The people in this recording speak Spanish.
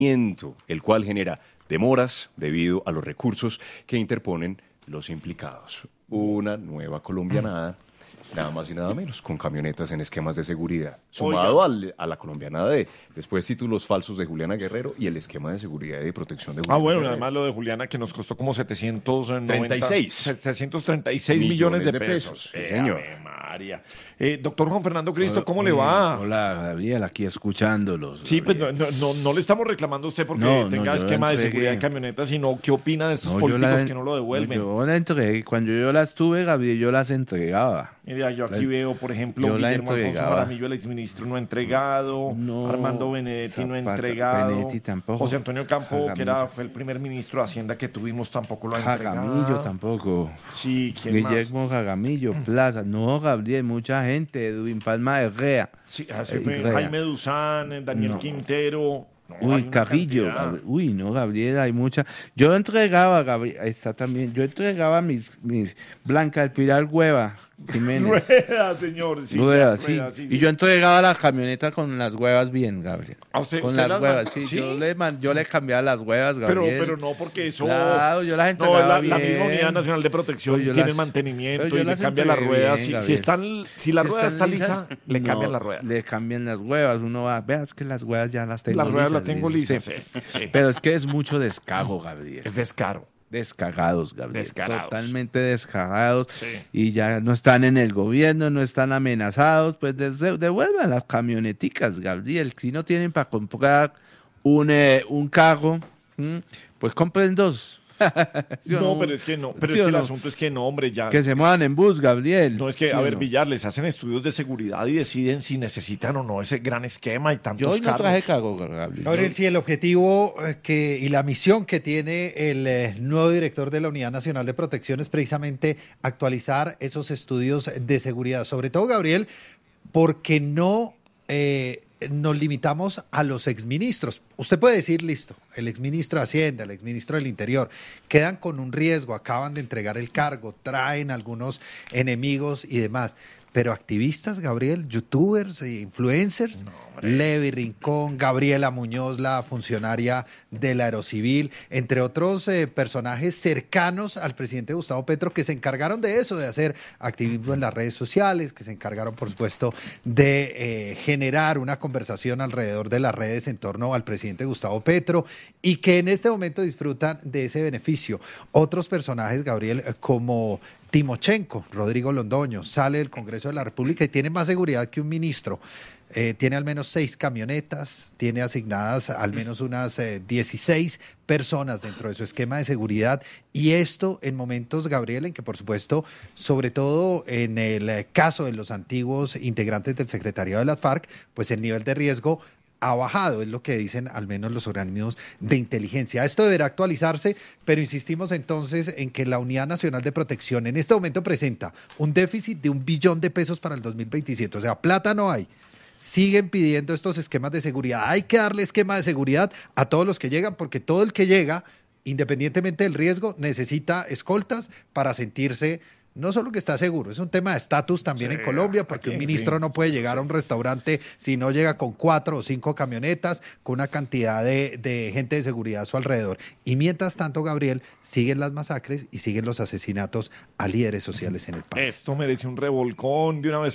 el cual genera demoras debido a los recursos que interponen los implicados. Una nueva colombianada, nada más y nada menos, con camionetas en esquemas de seguridad, sumado a la colombianada de después títulos falsos de Juliana Guerrero y el esquema de seguridad y de protección de Juliana Guerrero. Además lo de Juliana que nos costó como 736 millones de pesos. Sí, señor. Ave María. Doctor Juan Fernando Cristo, ¿cómo le va? Hola, Gabriel, aquí escuchándolos. Sí, pues no le estamos reclamando a usted porque tenga esquema de seguridad en camionetas, sino qué opina de estos políticos que no lo devuelven. Yo la entregué, cuando yo las tuve, Gabriel, yo las entregaba. Mira, yo aquí veo, por ejemplo, Guillermo Alfonso Jaramillo, el exministro, no ha entregado, Armando Benedetti no ha entregado, Benedetti tampoco. José Antonio Campo, Jaramillo. fue el primer ministro de Hacienda que tuvimos, tampoco lo ha entregado. Jaramillo tampoco. Sí, ¿quién Guillermo Jaramillo, Plaza. No, Gabriel, mucha gente. Edwin Palma Herrera. Sí, así fue. Jaime Duzán, Daniel Quintero. Carrillo. No, Gabriel, hay mucha. Yo entregaba, Gabriel, ahí está también. Yo entregaba mis Blanca del Pilar Hueva Jiménez. Rueda, señor. Sí, Rueda, sí. Y yo entregaba la camioneta con las huevas bien, Gabriel. ¿A usted, con usted las huevas, sí. Yo le cambiaba las huevas, Gabriel. Pero no, porque eso... Claro, yo las entregaba bien. La misma Unidad Nacional de Protección tiene el mantenimiento y le cambian las ruedas. Bien, si la rueda está lisa, le cambian las ruedas. Le cambian las huevas. Uno va, veas que las huevas ya las tengo lisas. Las ruedas las lisas, tengo lisas, sí. Pero es que es mucho descaro, Gabriel. Es descaro. Descagados, Gabriel. Descarados. Totalmente descarados. Sí. Y ya no están en el gobierno, no están amenazados. Pues devuelvan las camioneticas, Gabriel. Si no tienen para comprar un carro, pues compren dos. ¿Sí no, pero es que no. Pero ¿sí es que el asunto es que no, hombre, ya. Que se muevan en bus, Gabriel. No, es que, ¿sí a ver, Villar, les hacen estudios de seguridad y deciden si necesitan o no ese gran esquema y tantos carros. Yo no traje cargo, Gabriel. Gabriel, sí, el objetivo y la misión que tiene el nuevo director de la Unidad Nacional de Protección es precisamente actualizar esos estudios de seguridad. Sobre todo, Gabriel, porque no nos limitamos a los exministros. Usted puede decir, listo, el exministro de Hacienda, el exministro del Interior, quedan con un riesgo, acaban de entregar el cargo, traen algunos enemigos y demás. Pero activistas, Gabriel, youtubers e influencers, Levi Rincón, Gabriela Muñoz, la funcionaria del Aerocivil, entre otros personajes cercanos al presidente Gustavo Petro que se encargaron de eso, de hacer activismo en las redes sociales, que se encargaron, por supuesto, de generar una conversación alrededor de las redes en torno al presidente Gustavo Petro y que en este momento disfrutan de ese beneficio. Otros personajes, Gabriel, como Timochenko, Rodrigo Londoño, sale del Congreso de la República y tiene más seguridad que un ministro. Tiene al menos 6 camionetas, tiene asignadas al menos unas 16 personas dentro de su esquema de seguridad y esto en momentos, Gabriel, en que por supuesto, sobre todo en el caso de los antiguos integrantes del secretariado de las FARC, pues el nivel de riesgo ha bajado, es lo que dicen al menos los organismos de inteligencia. Esto deberá actualizarse, pero insistimos entonces en que la Unidad Nacional de Protección en este momento presenta un déficit de $1 billón para el 2027, o sea, plata no hay. Siguen pidiendo estos esquemas de seguridad. Hay que darle esquema de seguridad a todos los que llegan, porque todo el que llega, independientemente del riesgo, necesita escoltas para sentirse no solo que está seguro, es un tema de estatus también en Colombia, porque un ministro no puede llegar a un restaurante si no llega con 4 o 5 camionetas, con una cantidad de gente de seguridad a su alrededor. Y mientras tanto, Gabriel, siguen las masacres y siguen los asesinatos a líderes sociales en el país. Esto merece un revolcón de una vez.